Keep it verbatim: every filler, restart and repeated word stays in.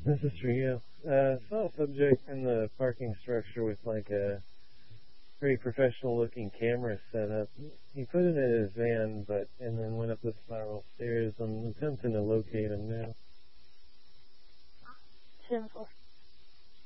This is for you. Uh, saw a subject in the parking structure with like a pretty professional looking camera set up. He put it in his van, but and then went up the spiral stairs. I'm attempting to locate him now. Simple.